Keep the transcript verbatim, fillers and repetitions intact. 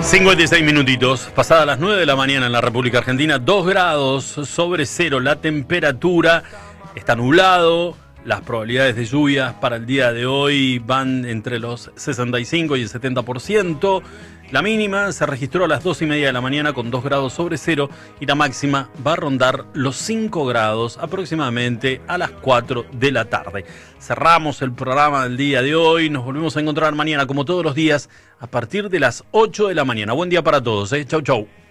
cincuenta y seis minutitos, pasadas las nueve de la mañana en la República Argentina, dos grados sobre cero la temperatura, está nublado, las probabilidades de lluvias para el día de hoy van entre los sesenta y cinco y el setenta por ciento, la mínima se registró a las dos y media de la mañana con dos grados sobre cero y la máxima va a rondar los cinco grados aproximadamente a las cuatro de la tarde. Cerramos el programa del día de hoy, nos volvemos a encontrar mañana como todos los días a partir de las ocho de la mañana. Buen día para todos, ¿eh? Chau, chau.